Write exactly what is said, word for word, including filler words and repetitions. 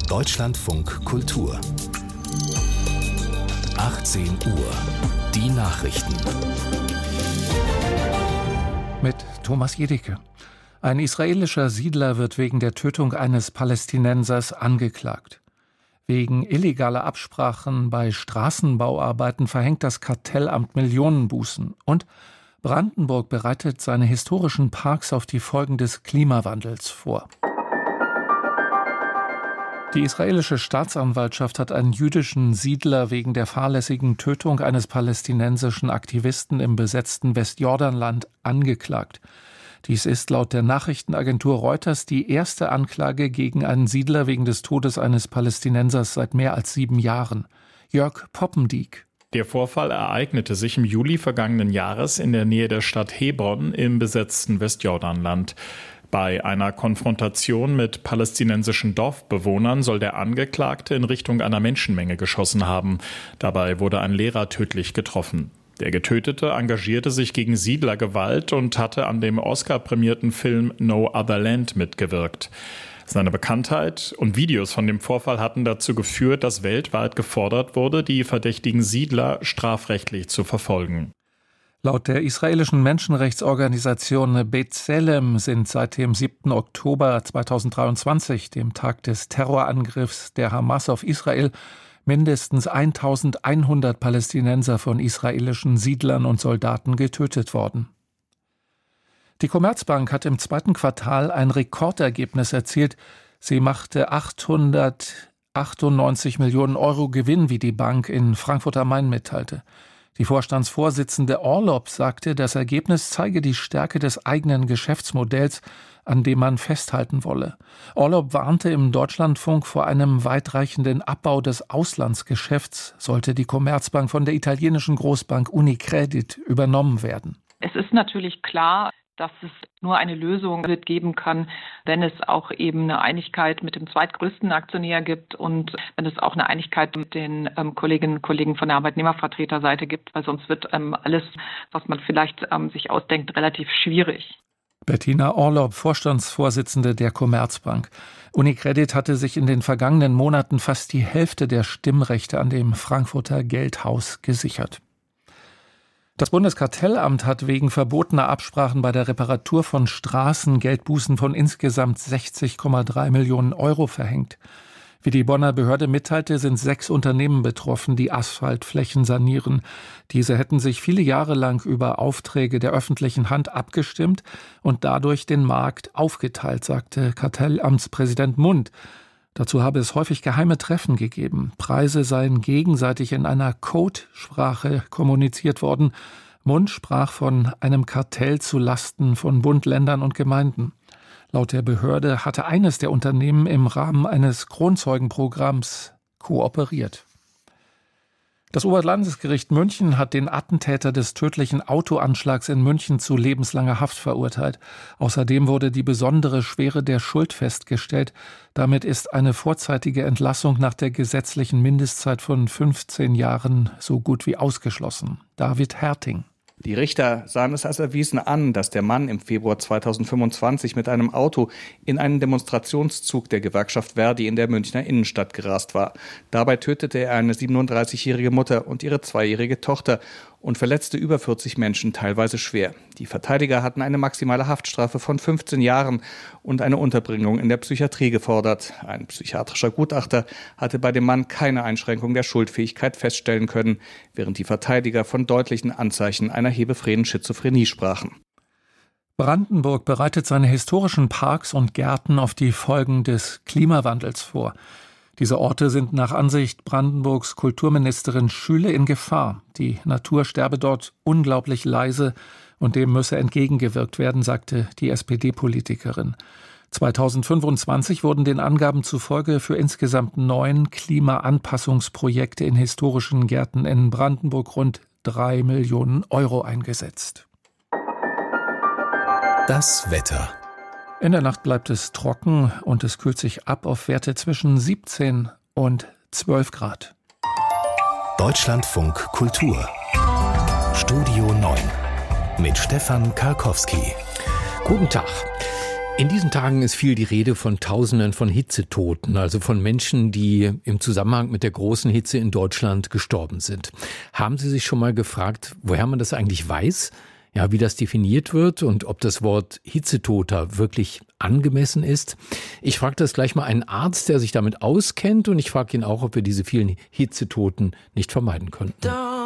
Deutschlandfunk Kultur. achtzehn Uhr. Die Nachrichten. Mit Thomas Jedicke. Ein israelischer Siedler wird wegen der Tötung eines Palästinensers angeklagt. Wegen illegaler Absprachen bei Straßenbauarbeiten verhängt das Kartellamt Millionenbußen. Und Brandenburg bereitet seine historischen Parks auf die Folgen des Klimawandels vor. Die israelische Staatsanwaltschaft hat einen jüdischen Siedler wegen der fahrlässigen Tötung eines palästinensischen Aktivisten im besetzten Westjordanland angeklagt. Dies ist laut der Nachrichtenagentur Reuters die erste Anklage gegen einen Siedler wegen des Todes eines Palästinensers seit mehr als sieben Jahren. Jörg Poppendiek. Der Vorfall ereignete sich im Juli vergangenen Jahres in der Nähe der Stadt Hebron im besetzten Westjordanland. Bei einer Konfrontation mit palästinensischen Dorfbewohnern soll der Angeklagte in Richtung einer Menschenmenge geschossen haben. Dabei wurde ein Lehrer tödlich getroffen. Der Getötete engagierte sich gegen Siedlergewalt und hatte an dem Oscar-prämierten Film No Other Land mitgewirkt. Seine Bekanntheit und Videos von dem Vorfall hatten dazu geführt, dass weltweit gefordert wurde, die verdächtigen Siedler strafrechtlich zu verfolgen. Laut der israelischen Menschenrechtsorganisation B'Tselem sind seit dem siebten Oktober zweitausenddreiundzwanzig, dem Tag des Terrorangriffs der Hamas auf Israel, mindestens eintausendeinhundert Palästinenser von israelischen Siedlern und Soldaten getötet worden. Die Commerzbank hat im zweiten Quartal ein Rekordergebnis erzielt. Sie machte achthundertachtundneunzig Millionen Euro Gewinn, wie die Bank in Frankfurt am Main mitteilte. Die Vorstandsvorsitzende Orlob sagte, das Ergebnis zeige die Stärke des eigenen Geschäftsmodells, an dem man festhalten wolle. Orlob warnte im Deutschlandfunk vor einem weitreichenden Abbau des Auslandsgeschäfts, sollte die Commerzbank von der italienischen Großbank Unicredit übernommen werden. Es ist natürlich klar, dass es nur eine Lösung wird geben kann, wenn es auch eben eine Einigkeit mit dem zweitgrößten Aktionär gibt und wenn es auch eine Einigkeit mit den ähm, Kolleginnen und Kollegen von der Arbeitnehmervertreterseite gibt, weil sonst wird ähm, alles, was man vielleicht ähm, sich ausdenkt, relativ schwierig. Bettina Orlob, Vorstandsvorsitzende der Commerzbank. Unicredit hatte sich in den vergangenen Monaten fast die Hälfte der Stimmrechte an dem Frankfurter Geldhaus gesichert. Das Bundeskartellamt hat wegen verbotener Absprachen bei der Reparatur von Straßen Geldbußen von insgesamt sechzig Komma drei Millionen Euro verhängt. Wie die Bonner Behörde mitteilte, sind sechs Unternehmen betroffen, die Asphaltflächen sanieren. Diese hätten sich viele Jahre lang über Aufträge der öffentlichen Hand abgestimmt und dadurch den Markt aufgeteilt, sagte Kartellamtspräsident Mund. Dazu habe es häufig geheime Treffen gegeben. Preise seien gegenseitig in einer Codesprache kommuniziert worden. Mund sprach von einem Kartell zu Lasten von Bund, Ländern und Gemeinden. Laut der Behörde hatte eines der Unternehmen im Rahmen eines Kronzeugenprogramms kooperiert. Das Oberlandesgericht München hat den Attentäter des tödlichen Autoanschlags in München zu lebenslanger Haft verurteilt. Außerdem wurde die besondere Schwere der Schuld festgestellt. Damit ist eine vorzeitige Entlassung nach der gesetzlichen Mindestzeit von fünfzehn Jahren so gut wie ausgeschlossen. David Herting. Die Richter sahen es als erwiesen an, dass der Mann im Februar zweitausendfünfundzwanzig mit einem Auto in einen Demonstrationszug der Gewerkschaft Verdi in der Münchner Innenstadt gerast war. Dabei tötete er eine siebenunddreißigjährige Mutter und ihre zweijährige Tochter und verletzte über vierzig Menschen, teilweise schwer. Die Verteidiger hatten eine maximale Haftstrafe von fünfzehn Jahren und eine Unterbringung in der Psychiatrie gefordert. Ein psychiatrischer Gutachter hatte bei dem Mann keine Einschränkung der Schuldfähigkeit feststellen können, während die Verteidiger von deutlichen Anzeichen einer hebephrenen Schizophrenie sprachen. Brandenburg bereitet seine historischen Parks und Gärten auf die Folgen des Klimawandels vor. Diese Orte sind nach Ansicht Brandenburgs Kulturministerin Schüle in Gefahr. Die Natur sterbe dort unglaublich leise und dem müsse entgegengewirkt werden, sagte die S P D-Politikerin. zweitausendfünfundzwanzig wurden den Angaben zufolge für insgesamt neun Klimaanpassungsprojekte in historischen Gärten in Brandenburg rund drei Millionen Euro eingesetzt. Das Wetter. In der Nacht bleibt es trocken und es kühlt sich ab auf Werte zwischen siebzehn und zwölf Grad. Deutschlandfunk Kultur. Studio neun mit Stefan Karkowski. Guten Tag. In diesen Tagen ist viel die Rede von Tausenden von Hitzetoten, also von Menschen, die im Zusammenhang mit der großen Hitze in Deutschland gestorben sind. Haben Sie sich schon mal gefragt, woher man das eigentlich weiß? Ja, wie das definiert wird und ob das Wort Hitzetoter wirklich angemessen ist? Ich frage das gleich mal einen Arzt, der sich damit auskennt, und ich frage ihn auch, ob wir diese vielen Hitzetoten nicht vermeiden könnten.